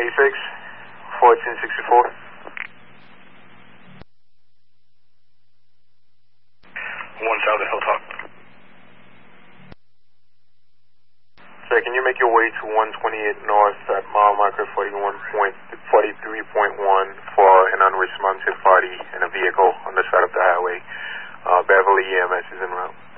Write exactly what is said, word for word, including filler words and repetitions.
eighty-six, fourteen sixty-four. One South of Hilltop. Sir, can you make your way to one twenty-eight North at mile marker forty-one point forty-three point one for an unresponsive party in a vehicle on the side of the highway? Uh, Beverly E M S is en route.